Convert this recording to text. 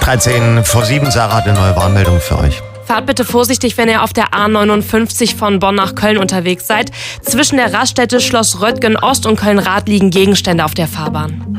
13 vor 7, Sarah hat eine neue Warnmeldung für euch. Fahrt bitte vorsichtig, wenn ihr auf der A59 von Bonn nach Köln unterwegs seid. Zwischen der Raststätte Schloss Röttgen Ost und Köln-Rath liegen Gegenstände auf der Fahrbahn.